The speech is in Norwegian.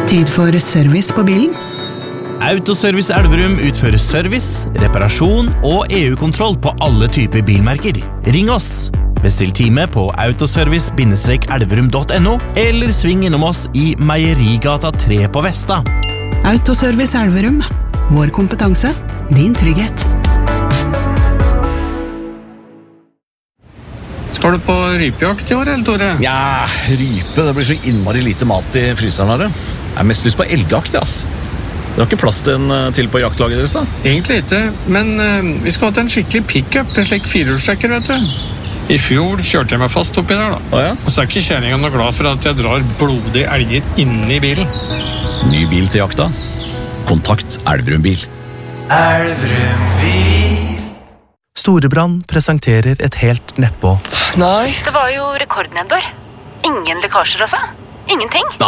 Tid for service på bilen? Autoservice Elverum utfører service, reparasjon og EU-kontroll på alle typer bilmerker. Ring oss! Bestill time på autoservice-elverum.no eller sving innom oss i Meierigata 3 på Vesta. Autoservice Elverum. Vår kompetanse, din trygghet. Skal du på rypejakt i år, eller Tore? Ja, rype, det blir så innmari lite mat i fryseren her. Jeg har mest lyst på elgjakt, ass. Det har ikke plass til en til på jaktlaget deres, da? Egentlig ikke, men vi skal ha til en skikkelig pick-up, en slik firehjulstrekker, vet du. I fjor kjørte jeg meg fast oppi der, da. Ja? Og så er ikke kjæringen noe glad for at jeg drar blodige elger inne i bilen. Ny bil til jakta? Kontakt Elverum Bil. Elverum Bil. Storebrand presenterer et helt nedpå. Nei. Det var jo rekordnedbør. Ingen lekkasjer, altså. Ingenting.